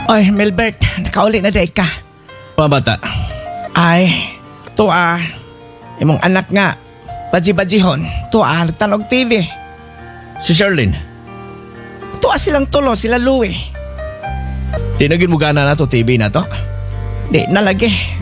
Oy, Melbert, nakauli na day ka. Mga bata, Ay, tuwa. Imong anak nga, baji-bajihon, tuwa, tanog TV. si Charlene, Tuwa silang tulo, sila Louie. tinagin mo gana na to TV na to? Di nalagi.